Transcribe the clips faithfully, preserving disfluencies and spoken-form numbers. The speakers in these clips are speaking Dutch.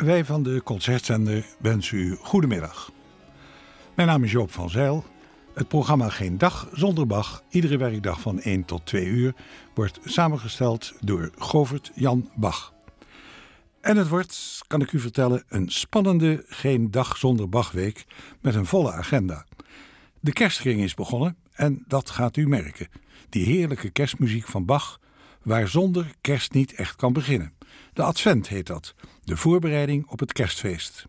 Wij van de Concertzender wensen u goedemiddag. Mijn naam is Joop van Zijl. Het programma Geen Dag Zonder Bach, iedere werkdag van één tot twee uur, wordt samengesteld door Govert Jan Bach. En het wordt, kan ik u vertellen, een spannende Geen Dag Zonder Bach week met een volle agenda. De kerstkring is begonnen en dat gaat u merken. Die heerlijke kerstmuziek van Bach, waar zonder kerst niet echt kan beginnen. De Advent heet dat, de voorbereiding op het kerstfeest.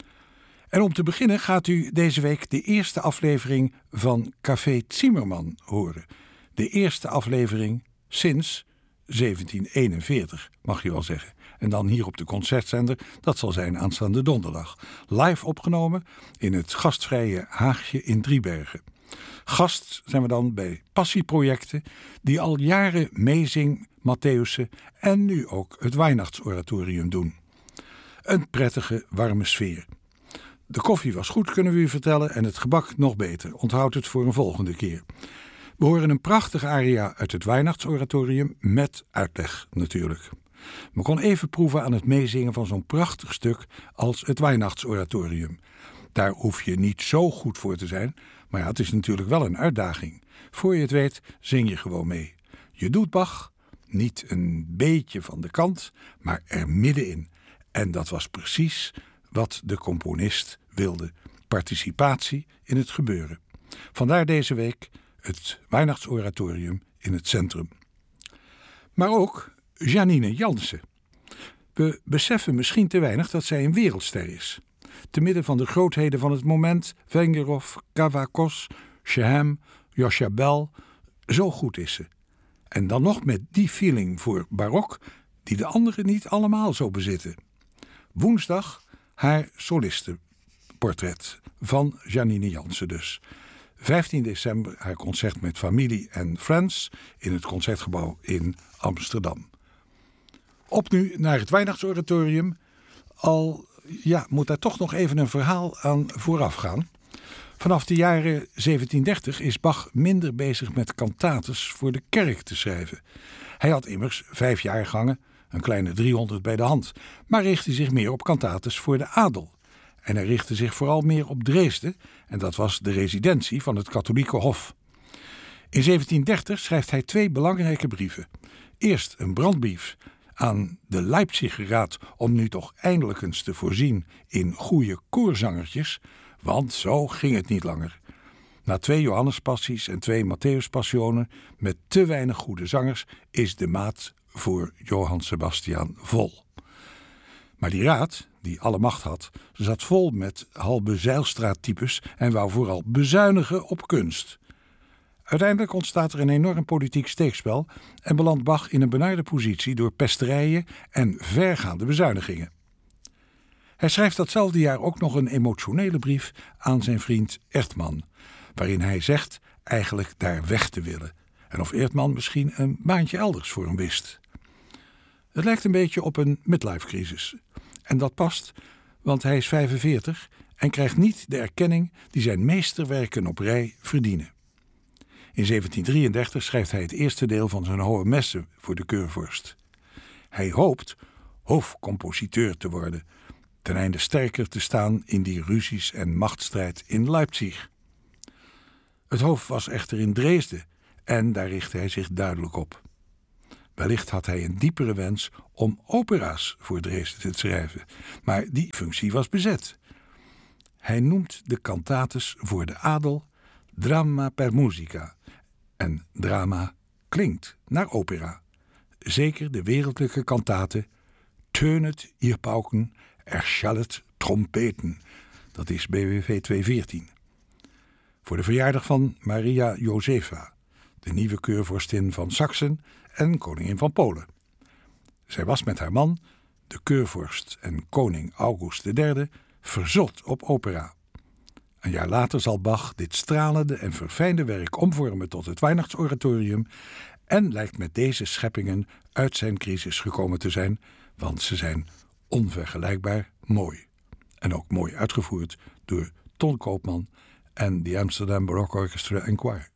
En om te beginnen gaat u deze week de eerste aflevering van Café Zimmermann horen. De eerste aflevering sinds zeventien eenenveertig, mag je wel zeggen. En dan hier op de Concertzender, dat zal zijn aanstaande donderdag. Live opgenomen in het gastvrije Haagje in Driebergen. Gast zijn we dan bij Passieprojecten, die al jaren Meezing, Matthäussen en nu ook het Weihnachtsoratorium doen. Een prettige, warme sfeer. De koffie was goed, kunnen we u vertellen, en het gebak nog beter. Onthoud het voor een volgende keer. We horen een prachtige aria uit het Weihnachtsoratorium, met uitleg natuurlijk. Men kon even proeven aan het meezingen van zo'n prachtig stuk als het Weihnachtsoratorium. Daar hoef je niet zo goed voor te zijn, maar ja, het is natuurlijk wel een uitdaging. Voor je het weet, zing je gewoon mee. Je doet Bach, niet een beetje van de kant, maar er middenin. En dat was precies wat de componist wilde. Participatie in het gebeuren. Vandaar deze week het Weihnachtsoratorium in het centrum. Maar ook Janine Jansen. We beseffen misschien te weinig dat zij een wereldster is. Te midden van de grootheden van het moment, Vengerov, Kavakos, Shehem, Joscha Bell, zo goed is ze. En dan nog met die feeling voor barok die de anderen niet allemaal zo bezitten. Woensdag haar solistenportret van Janine Jansen dus. vijftien december haar concert met familie en friends in het Concertgebouw in Amsterdam. Op nu naar het Weihnachtsoratorium. Al ja, moet daar toch nog even een verhaal aan vooraf gaan. Vanaf de jaren zeventien dertig is Bach minder bezig met kantates voor de kerk te schrijven. Hij had immers vijf jaargangen, een kleine driehonderd bij de hand, maar richtte zich meer op kantates voor de adel. En hij richtte zich vooral meer op Dresden, en dat was de residentie van het katholieke hof. In zeventien dertig schrijft hij twee belangrijke brieven. Eerst een brandbrief aan de Leipziger Raad om nu toch eindelijk eens te voorzien in goede koorzangertjes, want zo ging het niet langer. Na twee Johannespassies en twee Matthäuspassionen met te weinig goede zangers is de maat voor Johann Sebastian vol. Maar die raad, die alle macht had, zat vol met Halbe Zijlstra-types en wou vooral bezuinigen op kunst. Uiteindelijk ontstaat er een enorm politiek steekspel en belandt Bach in een benarde positie door pesterijen en vergaande bezuinigingen. Hij schrijft datzelfde jaar ook nog een emotionele brief aan zijn vriend Ertmann, waarin hij zegt eigenlijk daar weg te willen. En of Ertmann misschien een baantje elders voor hem wist. Het lijkt een beetje op een midlife-crisis. En dat past, want hij is vijfenveertig en krijgt niet de erkenning die zijn meesterwerken op rij verdienen. In zeventien drieëndertig schrijft hij het eerste deel van zijn Hohe Messe voor de keurvorst. Hij hoopt hoofdcompositeur te worden, ten einde sterker te staan in die ruzies en machtsstrijd in Leipzig. Het hoofd was echter in Dresden en daar richtte hij zich duidelijk op. Wellicht had hij een diepere wens om opera's voor Dresden te schrijven, maar die functie was bezet. Hij noemt de kantates voor de adel drama per musica en drama klinkt naar opera. Zeker de wereldlijke kantate Tönet ihr Pauken, erschallet trompeten. Dat is B W V tweehonderdveertien. Voor de verjaardag van Maria Josefa, de nieuwe keurvorstin van Saksen en koningin van Polen. Zij was met haar man, de keurvorst en koning August de derde, verzot op opera. Een jaar later zal Bach dit stralende en verfijnde werk omvormen tot het Weihnachtsoratorium en lijkt met deze scheppingen uit zijn crisis gekomen te zijn, want ze zijn onvergelijkbaar mooi. En ook mooi uitgevoerd door Ton Koopman en de Amsterdam Baroque Orchestra and Choir.